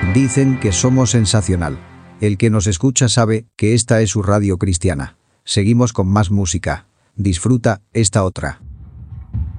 Dicen que somos sensacional. El que nos escucha sabe que esta es su radio cristiana. Seguimos con más música. Disfruta esta otra.